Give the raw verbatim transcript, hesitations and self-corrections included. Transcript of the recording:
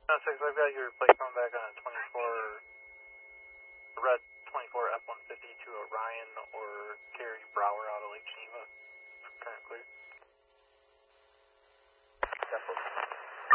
No, six, I've got your plate phone back on a twenty-four, red twenty-four F one fifty to Orion or Gary Brower out of Lake Geneva. Current clear. That's